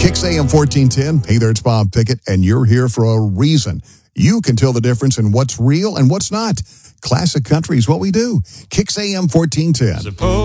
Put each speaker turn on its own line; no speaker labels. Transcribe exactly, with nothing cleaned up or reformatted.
Kicks A M fourteen ten. Hey there, it's Bob Pickett, and you're here for a reason. You can tell the difference in what's real and what's not. Classic country is what we do. Kicks A M fourteen ten.
Suppose